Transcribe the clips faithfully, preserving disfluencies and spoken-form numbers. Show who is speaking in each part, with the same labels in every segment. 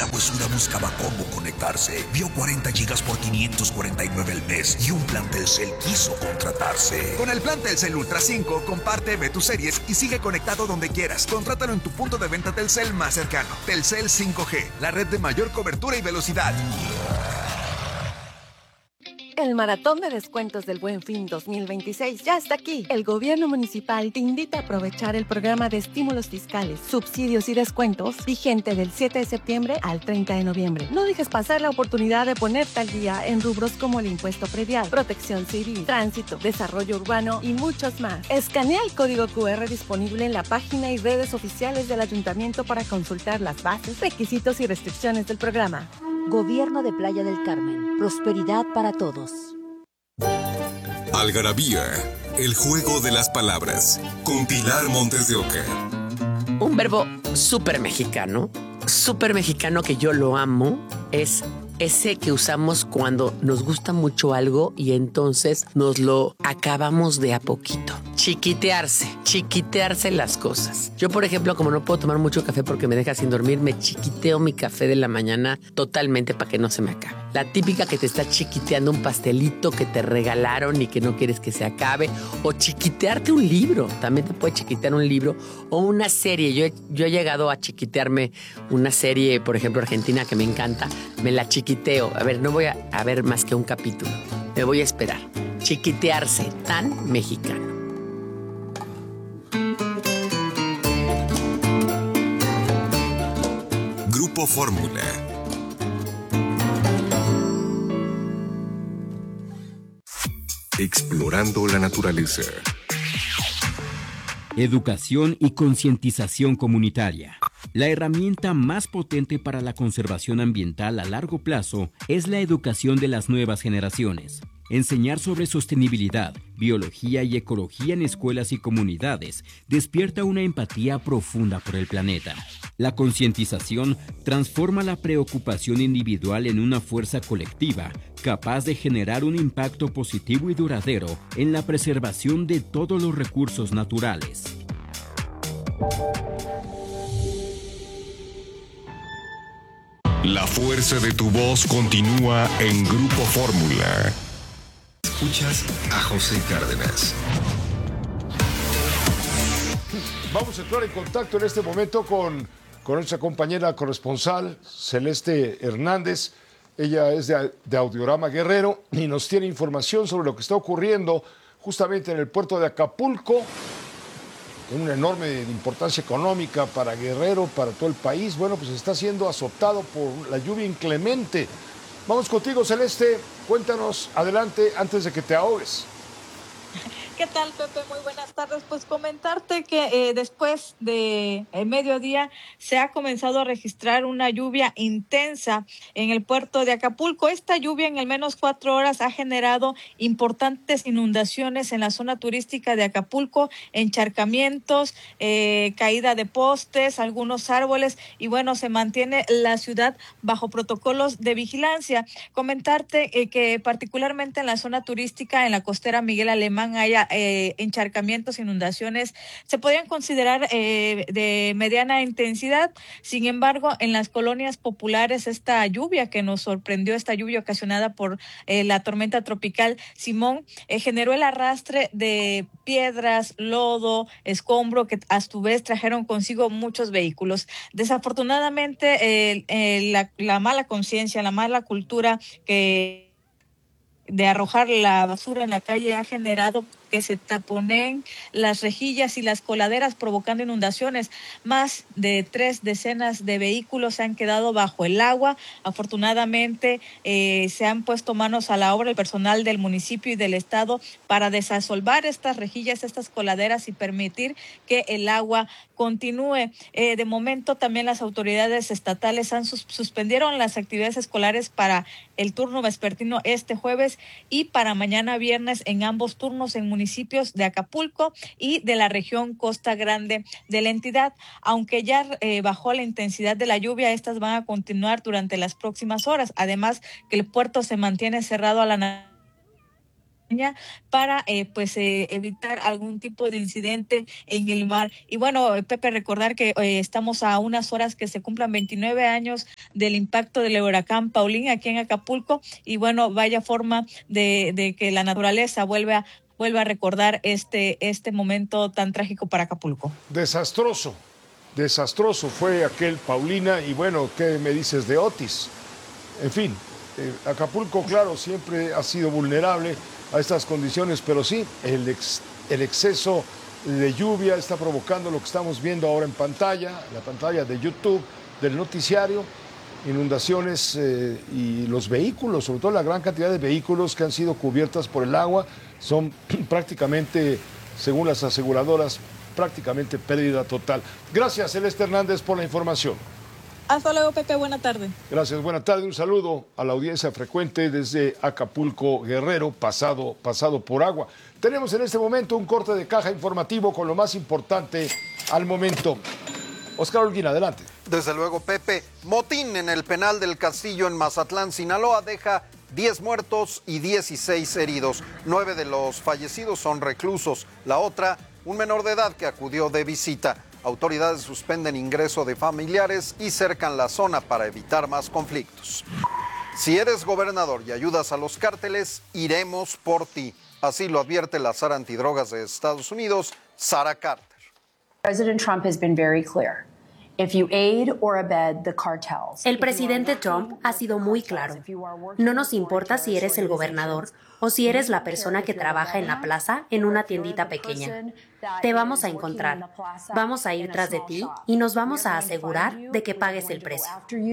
Speaker 1: pues una buscaba cómo conectarse. Vio cuarenta gigas por quinientos cuarenta y nueve al mes y un plan Telcel quiso contratarse.
Speaker 2: Con el plan Telcel Ultra cinco, comparte, ve tus series y sigue conectado donde quieras. Contrátalo en tu punto de venta Telcel más cercano. Telcel cinco G, la red de mayor cobertura y velocidad.
Speaker 3: El maratón de descuentos del Buen Fin dos mil veintiséis ya está aquí. El gobierno municipal te invita a aprovechar el programa de estímulos fiscales, subsidios y descuentos vigente del siete de septiembre al treinta de noviembre. No dejes pasar la oportunidad de ponerte al día en rubros como el impuesto predial, protección civil, tránsito, desarrollo urbano y muchos más. Escanea el código cu erre disponible en la página y redes oficiales del ayuntamiento para consultar las bases, requisitos y restricciones del programa.
Speaker 4: Gobierno de Playa del Carmen. Prosperidad para todos.
Speaker 5: Algarabía, el juego de las palabras, con Pilar Montes de Oca.
Speaker 6: Un verbo súper mexicano, súper mexicano que yo lo amo, es ese que usamos cuando nos gusta mucho algo y entonces nos lo acabamos de a poquito. Chiquitearse, chiquitearse las cosas. Yo, por ejemplo, como no puedo tomar mucho café porque me deja sin dormir, me chiquiteo mi café de la mañana totalmente para que no se me acabe. La típica que te está chiquiteando un pastelito que te regalaron y que no quieres que se acabe. O chiquitearte un libro. También te puede chiquitear un libro o una serie. Yo he, yo he llegado a chiquitearme una serie, por ejemplo, argentina que me encanta. Me la chiquiteo. A ver, no voy a, a ver más que un capítulo. Me voy a esperar. Chiquitearse, tan mexicano.
Speaker 5: Grupo Fórmula. Explorando la naturaleza.
Speaker 7: Educación y concientización comunitaria. La herramienta más potente para la conservación ambiental a largo plazo es la educación de las nuevas generaciones. Enseñar sobre sostenibilidad, biología y ecología en escuelas y comunidades despierta una empatía profunda por el planeta. La concientización transforma la preocupación individual en una fuerza colectiva capaz de generar un impacto positivo y duradero en la preservación de todos los recursos naturales.
Speaker 5: La fuerza de tu voz continúa en Grupo Fórmula. Escuchas a José Cárdenas.
Speaker 8: Vamos a entrar en contacto en este momento con, con nuestra compañera corresponsal, Celeste Hernández. Ella es de, de Audiorama Guerrero y nos tiene información sobre lo que está ocurriendo justamente en el puerto de Acapulco. Una enorme importancia económica para Guerrero, para todo el país. Bueno, pues está siendo azotado por la lluvia inclemente. Vamos contigo, Celeste. Cuéntanos, adelante, antes de que te ahogues.
Speaker 9: ¿Qué tal, Pepe? Muy buenas tardes. Pues comentarte que eh, después de el mediodía se ha comenzado a registrar una lluvia intensa en el puerto de Acapulco. Esta lluvia en al menos cuatro horas ha generado importantes inundaciones en la zona turística de Acapulco, encharcamientos, eh, caída de postes, algunos árboles y bueno, se mantiene la ciudad bajo protocolos de vigilancia. Comentarte eh, que particularmente en la zona turística, en la costera Miguel Alemán, haya Eh, encharcamientos, inundaciones, se podrían considerar eh, de mediana intensidad. Sin embargo, en las colonias populares, esta lluvia que nos sorprendió, esta lluvia ocasionada por eh, la tormenta tropical Simón, eh, generó el arrastre de piedras, lodo, escombro, que a su vez trajeron consigo muchos vehículos. Desafortunadamente, eh, eh, la, la mala conciencia, la mala cultura que de arrojar la basura en la calle ha generado que se taponeen las rejillas y las coladeras, provocando inundaciones. Más de tres decenas de vehículos se han quedado bajo el agua. Afortunadamente eh, se han puesto manos a la obra el personal del municipio y del estado para desasolvar estas rejillas, estas coladeras y permitir que el agua continúe. Eh, de momento también las autoridades estatales han sus suspendieron las actividades escolares para el turno vespertino este jueves y para mañana viernes en ambos turnos en municipios de Acapulco y de la región Costa Grande de la entidad. Aunque ya eh, bajó la intensidad de la lluvia, estas van a continuar durante las próximas horas. Además, que el puerto se mantiene cerrado a la para eh, pues eh, evitar algún tipo de incidente en el mar. Y bueno, Pepe, recordar que eh, estamos a unas horas que se cumplan veintinueve años del impacto del huracán Paulín aquí en Acapulco. Y bueno, vaya forma de, de que la naturaleza vuelve a, vuelve a recordar este, este momento tan trágico para Acapulco.
Speaker 8: Desastroso, desastroso fue aquel Paulina. Y bueno, ¿qué me dices de Otis? En fin, eh, Acapulco, claro, siempre ha sido vulnerable a estas condiciones, pero sí, el, ex, el exceso de lluvia está provocando lo que estamos viendo ahora en pantalla, la pantalla de YouTube, del noticiario, inundaciones eh, y los vehículos, sobre todo la gran cantidad de vehículos que han sido cubiertas por el agua, son prácticamente, según las aseguradoras, prácticamente pérdida total. Gracias, Celeste Hernández, por la información.
Speaker 9: Hasta luego, Pepe, buena tarde.
Speaker 8: Gracias, buena tarde. Un saludo a la audiencia frecuente desde Acapulco, Guerrero, pasado, pasado por agua. Tenemos en este momento un corte de caja informativo con lo más importante al momento. Oscar Holguín, adelante.
Speaker 10: Desde luego, Pepe. Motín en el penal del Castillo en Mazatlán, Sinaloa, deja diez muertos y dieciséis heridos. Nueve de los fallecidos son reclusos. La otra, un menor de edad que acudió de visita. Autoridades suspenden ingreso de familiares y cercan la zona para evitar más conflictos. Si eres gobernador y ayudas a los cárteles, iremos por ti. Así lo advierte la zar antidrogas de Estados Unidos, Sarah Carter.
Speaker 11: President Trump has been very clear. If you aid or abet the cartels.
Speaker 12: El presidente Trump ha sido muy claro. No nos importa si eres el gobernador o si eres la persona que trabaja en la plaza en una tiendita pequeña. Te vamos a encontrar, vamos a ir tras de ti y nos vamos a asegurar de que pagues el precio.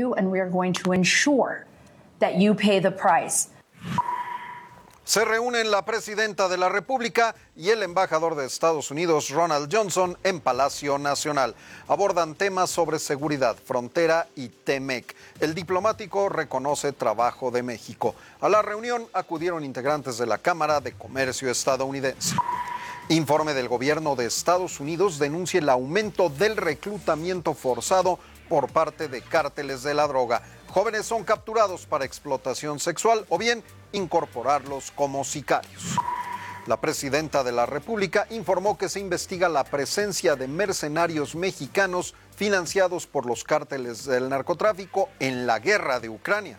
Speaker 10: Se reúnen la presidenta de la República y el embajador de Estados Unidos, Ronald Johnson, en Palacio Nacional. Abordan temas sobre seguridad, frontera y Temec. El diplomático reconoce trabajo de México. A la reunión acudieron integrantes de la Cámara de Comercio estadounidense. Informe del gobierno de Estados Unidos denuncia el aumento del reclutamiento forzado por parte de cárteles de la droga. Jóvenes son capturados para explotación sexual o bien incorporarlos como sicarios. La presidenta de la República informó que se investiga la presencia de mercenarios mexicanos financiados por los cárteles del narcotráfico en la guerra de Ucrania.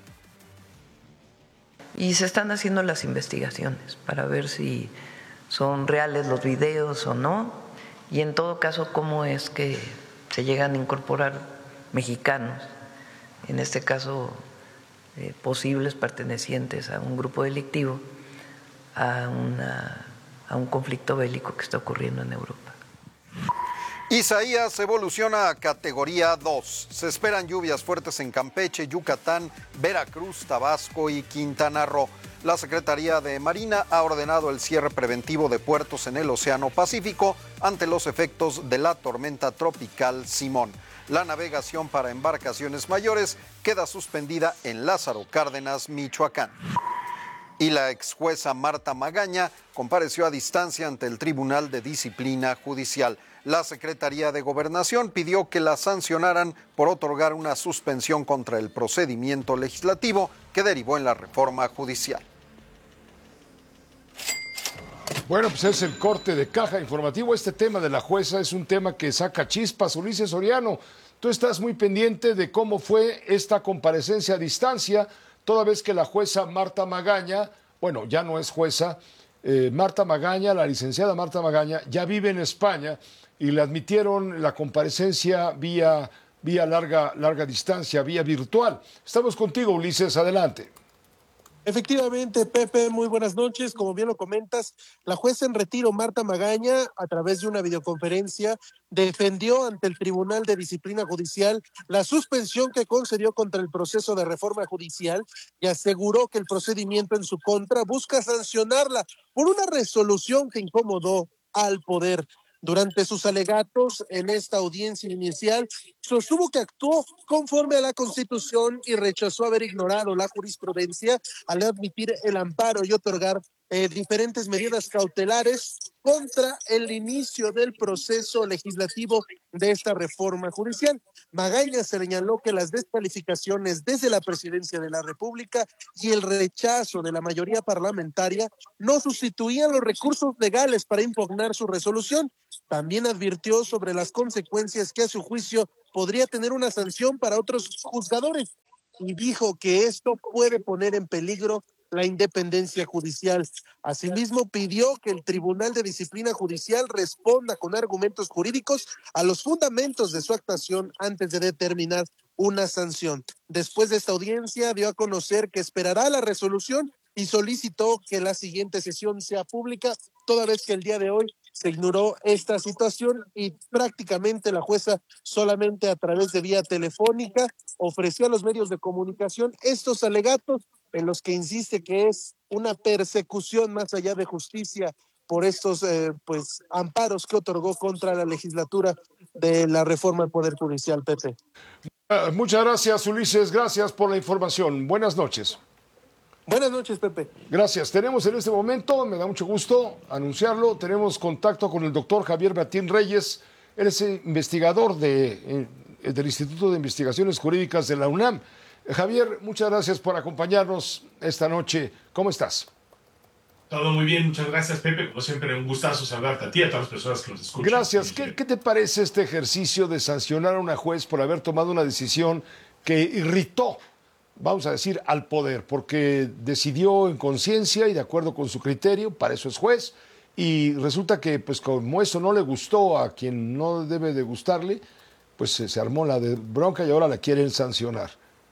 Speaker 13: Y se están haciendo las investigaciones para ver si son reales los videos o no, y en todo caso cómo es que se llegan a incorporar mexicanos, en este caso eh, posibles pertenecientes a un grupo delictivo, a, una, a un conflicto bélico que está ocurriendo en Europa.
Speaker 10: Isaías evoluciona a categoría dos. Se esperan lluvias fuertes en Campeche, Yucatán, Veracruz, Tabasco y Quintana Roo. La Secretaría de Marina ha ordenado el cierre preventivo de puertos en el Océano Pacífico ante los efectos de la tormenta tropical Simón. La navegación para embarcaciones mayores queda suspendida en Lázaro Cárdenas, Michoacán. Y la ex jueza Marta Magaña compareció a distancia ante el Tribunal de Disciplina Judicial. La Secretaría de Gobernación pidió que la sancionaran por otorgar una suspensión contra el procedimiento legislativo que derivó en la reforma judicial.
Speaker 8: Bueno, pues es el corte de caja informativo. Este tema de la jueza es un tema que saca chispas. Ulises Soriano, tú estás muy pendiente de cómo fue esta comparecencia a distancia, toda vez que la jueza Marta Magaña, bueno, ya no es jueza, eh, Marta Magaña, la licenciada Marta Magaña, ya vive en España y le admitieron la comparecencia vía, vía larga, larga distancia, vía virtual. Estamos contigo, Ulises, adelante.
Speaker 14: Efectivamente, Pepe, muy buenas noches. Como bien lo comentas, la jueza en retiro, Marta Magaña, a través de una videoconferencia, defendió ante el Tribunal de Disciplina Judicial la suspensión que concedió contra el proceso de reforma judicial y aseguró que el procedimiento en su contra busca sancionarla por una resolución que incomodó al poder. Durante sus alegatos en esta audiencia inicial, sostuvo que actuó conforme a la Constitución y rechazó haber ignorado la jurisprudencia al admitir el amparo y otorgar eh, diferentes medidas cautelares contra el inicio del proceso legislativo de esta reforma judicial. Magaña señaló que las descalificaciones desde la Presidencia de la República y el rechazo de la mayoría parlamentaria no sustituían los recursos legales para impugnar su resolución. También advirtió sobre las consecuencias que a su juicio podría tener una sanción para otros juzgadores. y dijo que esto puede poner en peligro la independencia judicial. Asimismo, pidió que el Tribunal de Disciplina Judicial responda con argumentos jurídicos a los fundamentos de su actuación antes de determinar una sanción. Después de esta audiencia, dio a conocer que esperará la resolución y solicitó que la siguiente sesión sea pública, toda vez que el día de hoy se ignoró esta situación y prácticamente la jueza solamente a través de vía telefónica ofreció a los medios de comunicación estos alegatos en los que insiste que es una persecución más allá de justicia por estos eh, pues amparos que otorgó contra la legislatura de la reforma del Poder Judicial, Pepe.
Speaker 8: Uh, muchas gracias, Ulises. Gracias por la información. Buenas noches.
Speaker 14: Buenas noches, Pepe.
Speaker 8: Gracias. Tenemos en este momento, me da mucho gusto anunciarlo, tenemos contacto con el doctor Javier Batín Reyes. Él es investigador de, eh, del Instituto de Investigaciones Jurídicas de la UNAM. Eh, Javier, muchas gracias por acompañarnos esta noche. ¿Cómo estás?
Speaker 15: Todo muy bien, muchas gracias, Pepe. Como siempre, un gustazo saludarte a ti y a todas las personas que nos escuchan.
Speaker 8: Gracias. ¿Qué, ¿Qué te parece este ejercicio de sancionar a una juez por haber tomado una decisión que irritó, vamos a decir, al poder, porque decidió en conciencia y de acuerdo con su criterio, para eso es juez, y resulta que, pues como eso no le gustó a quien no debe de gustarle, pues se, se armó la de bronca y ahora la quieren sancionar?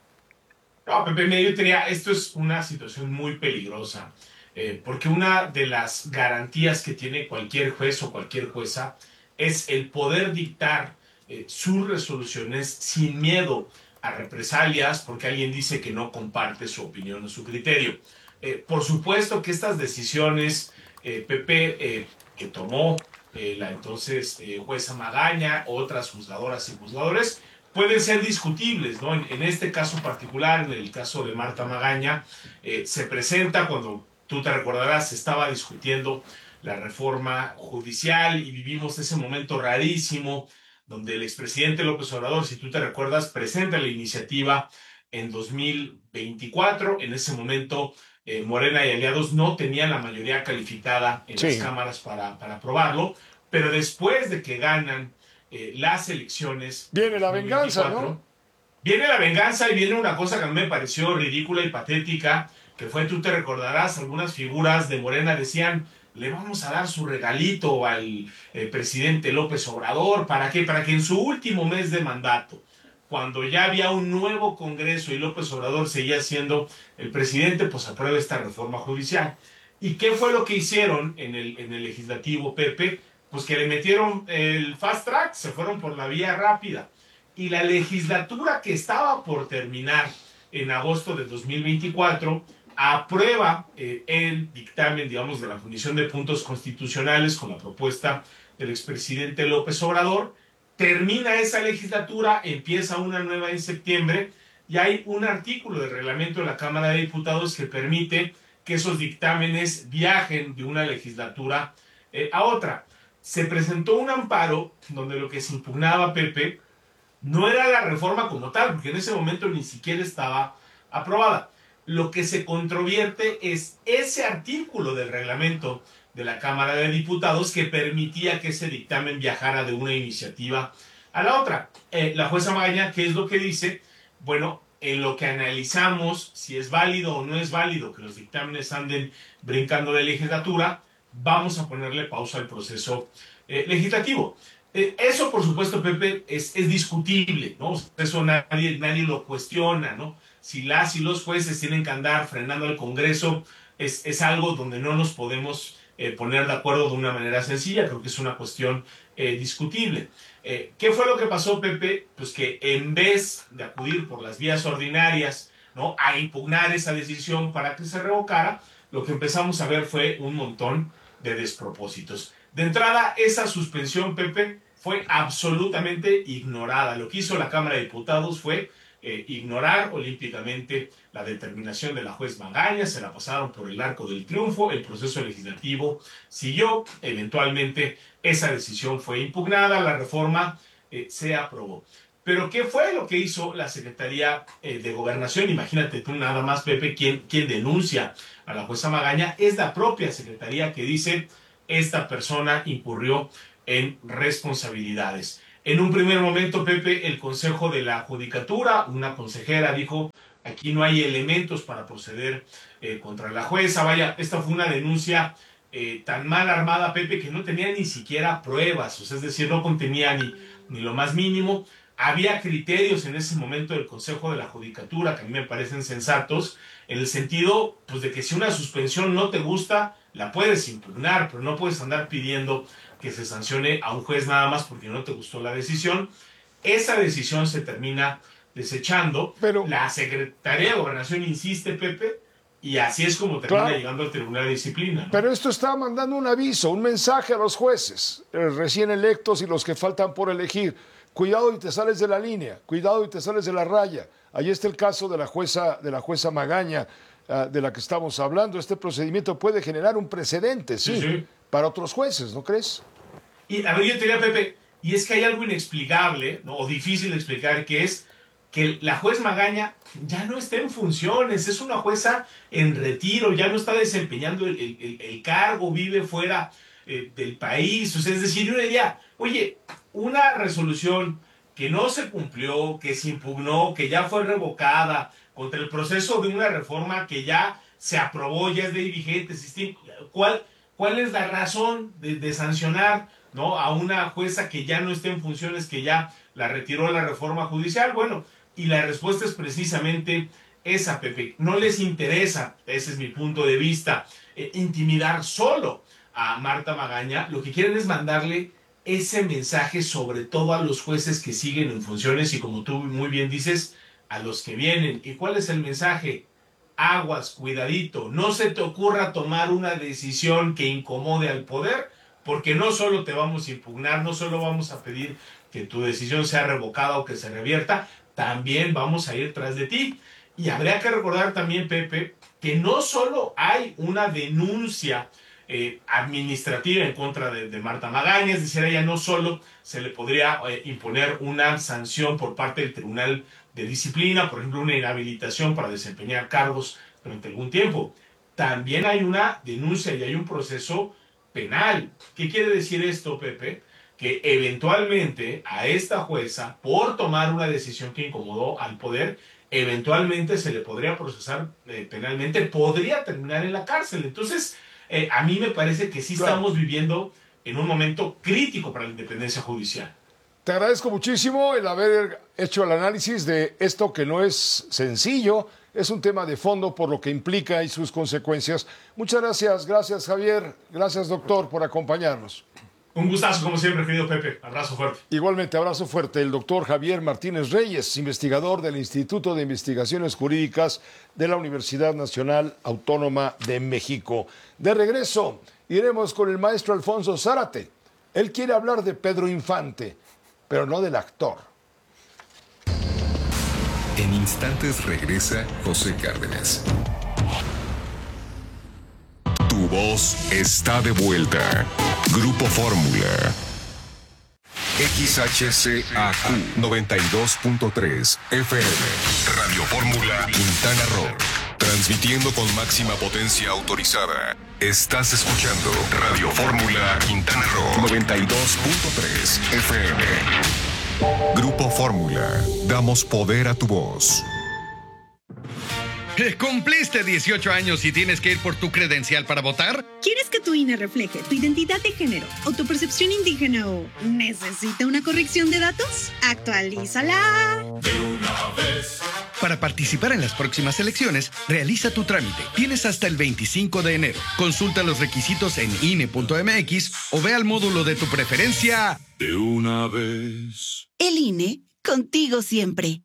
Speaker 15: No, Pepe, yo diría, esto es una situación muy peligrosa, eh, porque una de las garantías que tiene cualquier juez o cualquier jueza es el poder dictar eh, sus resoluciones sin miedo a represalias porque alguien dice que no comparte su opinión o su criterio. Eh, por supuesto que estas decisiones, eh, Pepe, eh, que tomó eh, la entonces eh, jueza Magaña, otras juzgadoras y juzgadores, pueden ser discutibles, ¿no? En, en este caso particular, en el caso de Marta Magaña, eh, se presenta cuando, tú te recordarás, se estaba discutiendo la reforma judicial y vivimos ese momento rarísimo donde el expresidente López Obrador, si tú te recuerdas, presenta la iniciativa en dos mil veinticuatro. En ese momento, eh, Morena y aliados no tenían la mayoría calificada en sí. las cámaras para, para aprobarlo, pero después de que ganan eh, las elecciones...
Speaker 8: Viene la venganza, ¿no?
Speaker 15: Viene la venganza y viene una cosa que a mí me pareció ridícula y patética, que fue, tú te recordarás, algunas figuras de Morena decían... le vamos a dar su regalito al eh, presidente López Obrador. ¿Para qué? Para que en su último mes de mandato, cuando ya había un nuevo Congreso y López Obrador seguía siendo el presidente, pues apruebe esta reforma judicial. ¿Y qué fue lo que hicieron en el, en el legislativo, Pepe? Pues que le metieron el fast track, se fueron por la vía rápida. Y la legislatura que estaba por terminar en agosto de dos mil veinticuatro... aprueba eh, el dictamen, digamos, de la Comisión de Puntos Constitucionales con la propuesta del expresidente López Obrador. Termina esa legislatura, empieza una nueva en septiembre y hay un artículo del reglamento de la Cámara de Diputados que permite que esos dictámenes viajen de una legislatura eh, a otra. Se presentó un amparo donde lo que se impugnaba, Pepe, no era la reforma como tal, porque en ese momento ni siquiera estaba aprobada. Lo que se controvierte es ese artículo del reglamento de la Cámara de Diputados que permitía que ese dictamen viajara de una iniciativa a la otra. Eh, la jueza Magaña, ¿qué es lo que dice? Bueno, en lo que analizamos si es válido o no es válido que los dictámenes anden brincando de legislatura, vamos a ponerle pausa al proceso eh, legislativo. Eh, eso, por supuesto, Pepe, es, es discutible, ¿no? Eso nadie, nadie lo cuestiona, ¿no? Si las y los jueces tienen que andar frenando al Congreso, es, es algo donde no nos podemos eh, poner de acuerdo de una manera sencilla. Creo que es una cuestión eh, discutible. Eh, ¿Qué fue lo que pasó, Pepe? Pues que en vez de acudir por las vías ordinarias, ¿no?, a impugnar esa decisión para que se revocara, lo que empezamos a ver fue un montón de despropósitos. De entrada, esa suspensión, Pepe, fue absolutamente ignorada. Lo que hizo la Cámara de Diputados fue eh, ignorar olímpicamente la determinación de la juez Magaña, se la pasaron por el arco del triunfo, el proceso legislativo siguió, eventualmente esa decisión fue impugnada, la reforma eh, se aprobó. Pero ¿qué fue lo que hizo la Secretaría eh, de Gobernación? Imagínate tú nada más, Pepe, quien, quien denuncia a la jueza Magaña es la propia Secretaría que dice esta persona incurrió en responsabilidades. En un primer momento, Pepe, el Consejo de la Judicatura, una consejera dijo, aquí no hay elementos para proceder eh, contra la jueza. Vaya, esta fue una denuncia eh, tan mal armada, Pepe, que no tenía ni siquiera pruebas, o sea, es decir, no contenía ni, ni lo más mínimo. Había criterios en ese momento del Consejo de la Judicatura que a mí me parecen sensatos, en el sentido pues, de que si una suspensión no te gusta, la puedes impugnar, pero no puedes andar pidiendo que se sancione a un juez nada más porque no te gustó la decisión. Esa decisión se termina desechando. Pero la Secretaría de Gobernación insiste, Pepe, y así es como termina claro. llegando al Tribunal de Disciplina, ¿no?
Speaker 8: Pero esto está mandando un aviso, un mensaje a los jueces, eh, recién electos y los que faltan por elegir. Cuidado y te sales de la línea, cuidado y te sales de la raya. Ahí está el caso de la jueza, de la jueza Magaña, uh, de la que estamos hablando. Este procedimiento puede generar un precedente, sí, sí, sí, para otros jueces, ¿no crees?
Speaker 15: Y a ver, yo te diría, Pepe, y es que hay algo inexplicable, ¿no? O difícil de explicar, que es que la juez Magaña ya no está en funciones, es una jueza en retiro, ya no está desempeñando el, el, el cargo, vive fuera eh, del país. O sea, es decir, yo le diría, oye, una resolución que no se cumplió, que se impugnó, que ya fue revocada, contra el proceso de una reforma que ya se aprobó, ya es de vigente, ¿cuál, cuál es la razón de, de sancionar, ¿no?, a una jueza que ya no esté en funciones, que ya la retiró la reforma judicial? Bueno, y la respuesta es precisamente esa, Pepe. No les interesa, ese es mi punto de vista, eh, intimidar solo a Marta Magaña. Lo que quieren es mandarle ese mensaje sobre todo a los jueces que siguen en funciones y, como tú muy bien dices, a los que vienen. ¿Y cuál es el mensaje? Aguas, cuidadito, no se te ocurra tomar una decisión que incomode al poder, porque no solo te vamos a impugnar, no solo vamos a pedir que tu decisión sea revocada o que se revierta, también vamos a ir tras de ti. Y habría que recordar también, Pepe, que no solo hay una denuncia Eh, administrativa en contra de, de Marta Magaña, es decir, a ella no solo se le podría eh, imponer una sanción por parte del Tribunal de Disciplina, por ejemplo, una inhabilitación para desempeñar cargos durante algún tiempo, también hay una denuncia y hay un proceso penal. ¿Qué quiere decir esto, Pepe? Que eventualmente a esta jueza, por tomar una decisión que incomodó al poder, eventualmente se le podría procesar eh, penalmente, podría terminar en la cárcel. Entonces, Eh, a mí me parece que sí claro. estamos viviendo en un momento crítico para la independencia judicial.
Speaker 8: Te agradezco muchísimo el haber hecho el análisis de esto, que no es sencillo, es un tema de fondo por lo que implica y sus consecuencias. Muchas gracias, gracias Javier, gracias doctor por acompañarnos.
Speaker 15: Un gustazo como siempre, querido Pepe, abrazo fuerte.
Speaker 8: Igualmente, abrazo fuerte. El doctor Javier Martínez Reyes, investigador del Instituto de Investigaciones Jurídicas de la Universidad Nacional Autónoma de México. De regreso, iremos con el maestro Alfonso Zárate. Él quiere hablar de Pedro Infante, pero no del actor.
Speaker 5: En instantes regresa José Cárdenas. Tu voz está de vuelta. Grupo Fórmula. X H C A Q noventa y dos punto tres F M. Radio Fórmula Quintana Roo. Transmitiendo con máxima potencia autorizada. Estás escuchando Radio Fórmula Quintana Roo noventa y dos punto tres F M. Grupo Fórmula. Damos poder a tu voz.
Speaker 16: ¿Cumpliste dieciocho años y tienes que ir por tu credencial para votar?
Speaker 17: ¿Quieres que tu I N E refleje tu identidad de género o tu percepción indígena o necesita una corrección de datos? ¡Actualízala!
Speaker 16: De una vez. Para participar en las próximas elecciones, realiza tu trámite. Tienes hasta el veinticinco de enero. Consulta los requisitos en I N E punto M X o ve al módulo de tu preferencia. De una vez.
Speaker 17: El I N E, contigo siempre.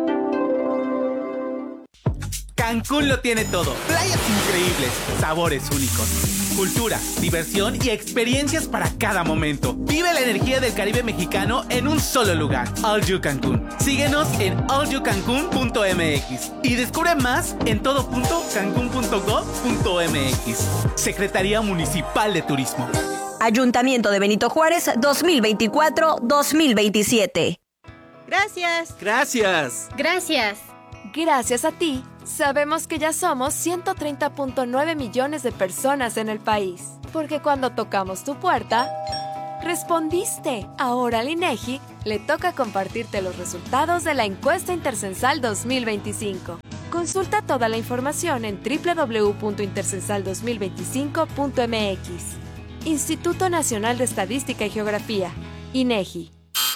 Speaker 18: Cancún lo tiene todo. Playas increíbles, sabores únicos, cultura, diversión y experiencias para cada momento. Vive la energía del Caribe mexicano en un solo lugar. All You Cancún. Síguenos en all you cancún punto m x y descubre más en todo punto cancún punto gov punto m x. Secretaría Municipal de Turismo.
Speaker 19: Ayuntamiento de Benito Juárez dos mil veinticuatro dos mil veintisiete.
Speaker 20: Gracias.
Speaker 18: Gracias.
Speaker 20: Gracias. Gracias a ti, sabemos que ya somos ciento treinta punto nueve millones de personas en el país. Porque cuando tocamos tu puerta, ¡Respondiste! Ahora al INEGI le toca compartirte los resultados de la encuesta intercensal dos mil veinticinco. Consulta toda la información en doble u doble u doble u punto intercensal dos mil veinticinco punto m x. Instituto Nacional de Estadística y Geografía, INEGI.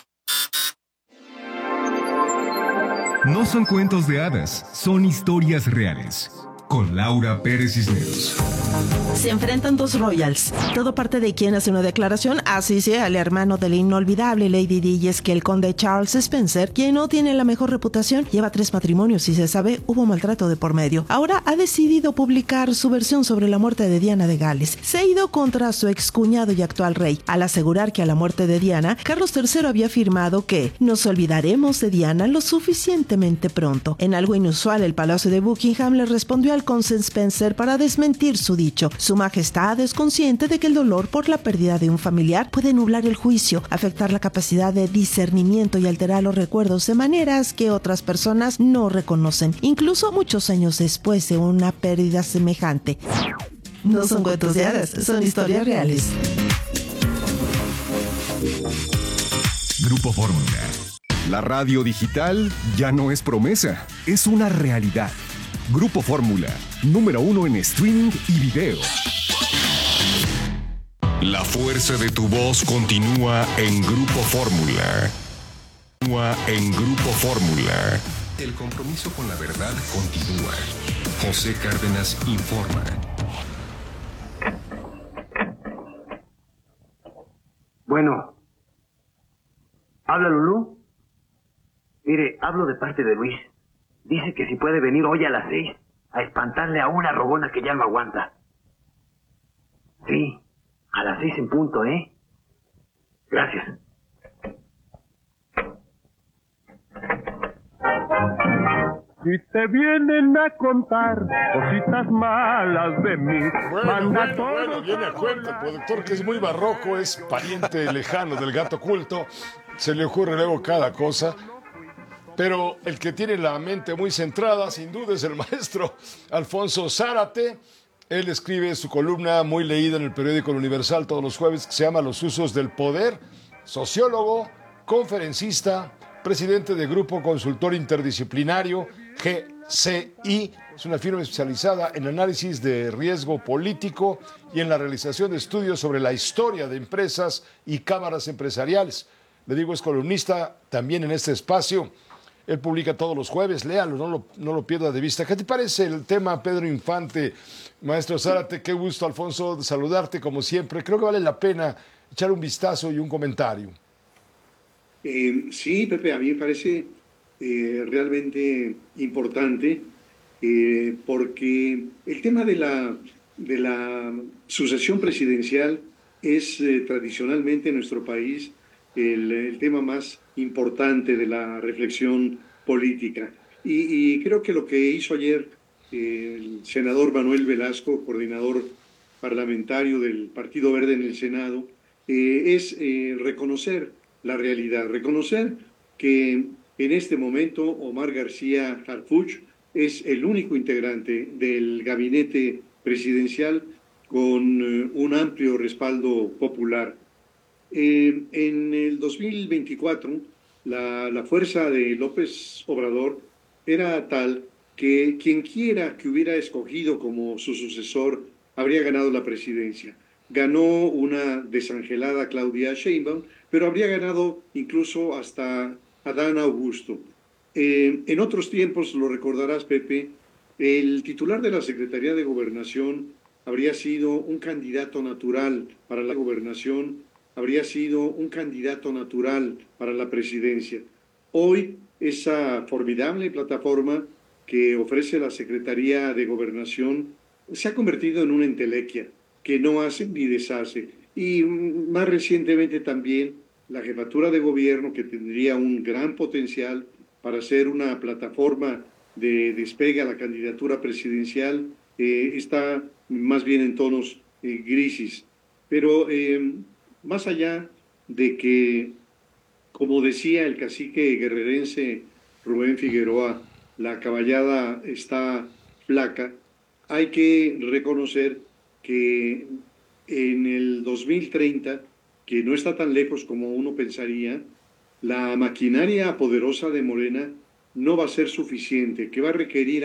Speaker 5: No son cuentos de hadas, son historias reales. Con Laura Pérez Cisneros.
Speaker 21: Se enfrentan dos royals. Todo parte de quien hace una declaración, así sea el hermano de la inolvidable Lady Di, y es que el conde Charles Spencer, quien no tiene la mejor reputación, lleva tres matrimonios y se sabe hubo maltrato de por medio. Ahora ha decidido publicar su versión sobre la muerte de Diana de Gales. Se ha ido contra su excuñado y actual rey, al asegurar que a la muerte de Diana, Carlos tercero había afirmado que nos olvidaremos de Diana lo suficientemente pronto. En algo inusual, el Palacio de Buckingham le respondió al conde Spencer para desmentir su dicho. Su majestad es consciente de que el dolor por la pérdida de un familiar puede nublar el juicio, afectar la capacidad de discernimiento y alterar los recuerdos de maneras que otras personas no reconocen, incluso muchos años después de una pérdida semejante. No son cuentos de hadas, son historias reales.
Speaker 5: Grupo Fórmula. La radio digital ya no es promesa, es una realidad. Grupo Fórmula, número uno en streaming y video. La fuerza de tu voz continúa en Grupo Fórmula. Continúa en Grupo Fórmula. El compromiso con la verdad continúa. José Cárdenas informa.
Speaker 22: Bueno, ¿habla Lulú? Mire, hablo de parte de Luis. Dice que si puede venir hoy a las seis a espantarle a una rogona que ya no aguanta. Sí, a las seis en punto, ¿eh? Gracias.
Speaker 23: Si te vienen a contar cositas malas de mí,
Speaker 8: Bueno,
Speaker 23: manda
Speaker 8: bueno,
Speaker 23: todo
Speaker 8: bueno, viene a cuenta. El productor, que es muy barroco, es pariente lejano del gato oculto. Se le ocurre luego cada cosa. Pero el que tiene la mente muy centrada, sin duda, es el maestro Alfonso Zárate. Él escribe su columna muy leída en el periódico El Universal todos los jueves, que se llama Los usos del poder. Sociólogo, conferencista, presidente de Grupo Consultor Interdisciplinario, G C I. Es una firma especializada en análisis de riesgo político y en la realización de estudios sobre la historia de empresas y cámaras empresariales. Le digo, es columnista también en este espacio. Él publica todos los jueves, léalo, no lo, no lo pierda de vista. ¿Qué te parece el tema, Pedro Infante? Maestro Zárate, qué gusto, Alfonso, de saludarte como siempre. Creo que vale la pena echar un vistazo y un comentario.
Speaker 24: Eh, sí, Pepe, a mí me parece eh, realmente importante eh, porque el tema de la, de la sucesión presidencial es eh, tradicionalmente en nuestro país el, el tema más importante de la reflexión política. Y, y creo que lo que hizo ayer eh, el senador Manuel Velasco, coordinador parlamentario del Partido Verde en el Senado, eh, es eh, reconocer la realidad, reconocer que en este momento Omar García Harfuch es el único integrante del gabinete presidencial con eh, un amplio respaldo popular. Eh, en el dos mil veinticuatro, la, la fuerza de López Obrador era tal que quien quiera que hubiera escogido como su sucesor habría ganado la presidencia. Ganó una desangelada Claudia Sheinbaum, pero habría ganado incluso hasta Adán Augusto. Eh, en otros tiempos, lo recordarás, Pepe, el titular de la Secretaría de Gobernación habría sido un candidato natural para la gobernación, habría sido un candidato natural para la presidencia. Hoy, esa formidable plataforma que ofrece la Secretaría de Gobernación se ha convertido en una entelequia que no hace ni deshace. Y más recientemente también la jefatura de gobierno, que tendría un gran potencial para ser una plataforma de despegue a la candidatura presidencial, eh, está más bien en tonos eh, grises. Pero eh, más allá de que, como decía el cacique guerrerense Rubén Figueroa, la caballada está flaca, hay que reconocer que en el dos mil treinta que no está tan lejos como uno pensaría, la maquinaria poderosa de Morena no va a ser suficiente, que va a requerir